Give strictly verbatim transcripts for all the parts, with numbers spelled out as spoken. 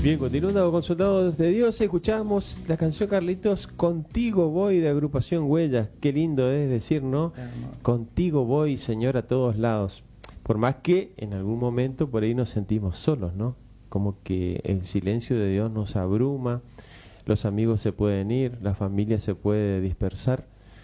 Bien, continuando con Soldados de Dios, escuchamos la canción, Carlitos, Contigo voy, de agrupación Huellas. Qué lindo es decir, ¿no? Contigo voy, Señor, a todos lados. Por más que en algún momento por ahí nos sentimos solos, ¿no? Como que el silencio de Dios nos abruma, los amigos se pueden ir, la familia se puede dispersar,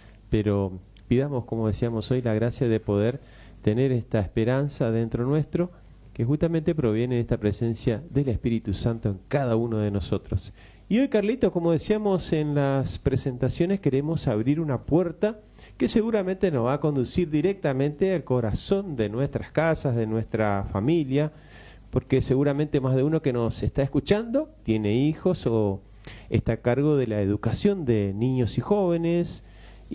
pero pidamos, como decíamos hoy, la gracia de poder tener esta esperanza dentro nuestro, que justamente proviene de esta presencia del Espíritu Santo en cada uno de nosotros. Y hoy, Carlitos, como decíamos en las presentaciones, queremos abrir una puerta que seguramente nos va a conducir directamente al corazón de nuestras casas, de nuestra familia, porque seguramente más de uno que nos está escuchando tiene hijos o está a cargo de la educación de niños y jóvenes,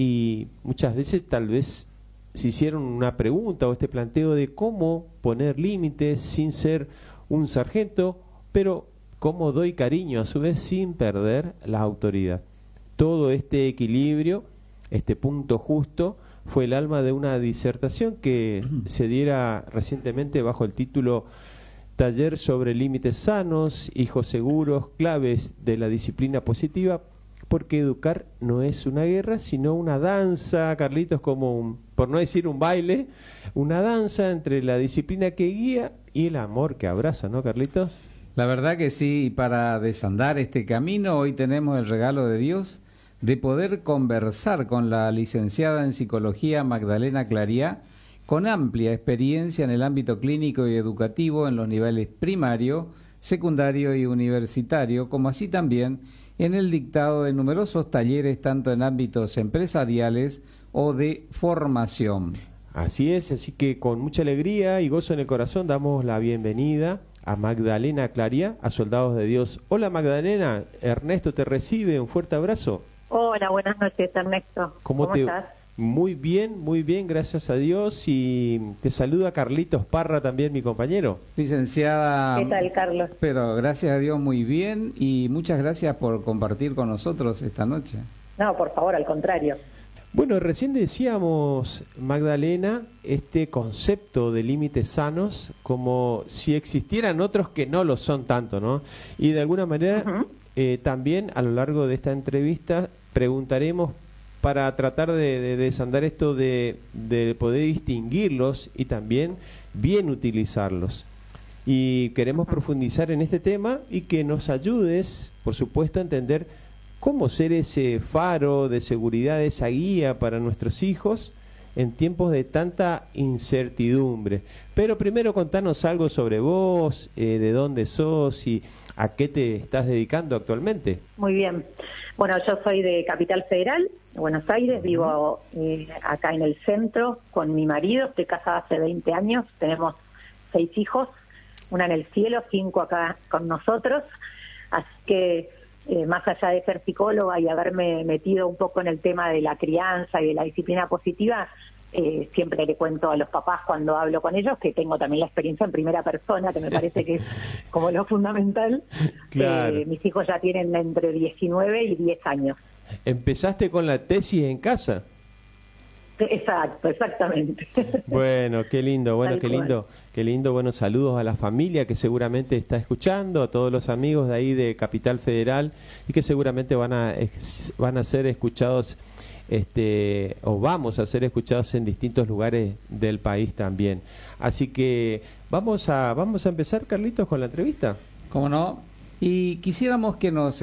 y muchas veces tal vez se hicieron una pregunta o este planteo de cómo poner límites sin ser un sargento, pero cómo doy cariño a su vez sin perder la autoridad. Todo este equilibrio, este punto justo, fue el alma de una disertación que se diera recientemente bajo el título Taller sobre límites sanos, hijos seguros, claves de la disciplina positiva, porque educar no es una guerra, sino una danza, Carlitos, como un, por no decir un baile, una danza entre la disciplina que guía y el amor que abraza, ¿no, Carlitos? La verdad que sí, y para desandar este camino hoy tenemos el regalo de Dios de poder conversar con la licenciada en Psicología Magdalena Clariá, con amplia experiencia en el ámbito clínico y educativo en los niveles primario, secundario y universitario, como así también en el dictado de numerosos talleres tanto en ámbitos empresariales o de formación. Así es, así que con mucha alegría y gozo en el corazón damos la bienvenida a Magdalena Clariá, a Soldados de Dios. Hola Magdalena, Ernesto te recibe, un fuerte abrazo. Hola, buenas noches Ernesto. ¿Cómo, ¿Cómo te... estás? Muy bien, muy bien, gracias a Dios, y te saluda Carlitos Parra también, mi compañero. Licenciada. ¿Qué tal, Carlos? Pero gracias a Dios muy bien, y muchas gracias por compartir con nosotros esta noche. No, por favor, al contrario. Bueno, recién decíamos, Magdalena, este concepto de límites sanos, como si existieran otros que no lo son tanto, ¿no? Y de alguna manera, uh-huh. eh, también a lo largo de esta entrevista preguntaremos para tratar de, de desandar esto de, de poder distinguirlos y también bien utilizarlos. Y queremos uh-huh. profundizar en este tema y que nos ayudes, por supuesto, a entender cómo ser ese faro de seguridad, esa guía para nuestros hijos en tiempos de tanta incertidumbre. Pero primero contanos algo sobre vos, eh, de dónde sos y a qué te estás dedicando actualmente. Muy bien. Bueno, yo soy de Capital Federal, de Buenos Aires, vivo eh, acá en el centro con mi marido, estoy casada hace veinte años, tenemos seis hijos, una en el cielo, cinco acá con nosotros, así que eh, más allá de ser psicóloga y haberme metido un poco en el tema de la crianza y de la disciplina positiva, eh, siempre le cuento a los papás cuando hablo con ellos que tengo también la experiencia en primera persona, que me parece que es como lo fundamental. Claro. Eh, mis hijos ya tienen entre diecinueve y diez años. ¿Empezaste con la tesis en casa? Exacto, exactamente. Bueno, qué lindo, bueno, Tal qué lindo, cual. qué lindo, bueno, saludos a la familia que seguramente está escuchando, a todos los amigos de ahí de Capital Federal y que seguramente van a van a ser escuchados este o vamos a ser escuchados en distintos lugares del país también. Así que vamos a vamos a empezar, Carlitos, con la entrevista. ¿Cómo no? Y quisiéramos que nos